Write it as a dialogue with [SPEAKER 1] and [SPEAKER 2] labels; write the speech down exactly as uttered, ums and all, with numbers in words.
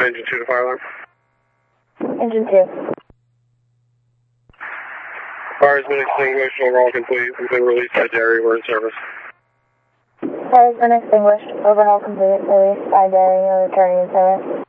[SPEAKER 1] Engine two to fire alarm.
[SPEAKER 2] Engine two.
[SPEAKER 1] Fire has been extinguished, overhaul complete. We've been released by Derry. We're in service.
[SPEAKER 2] Fire has been extinguished, overhaul complete, released by Derry, and returning in service.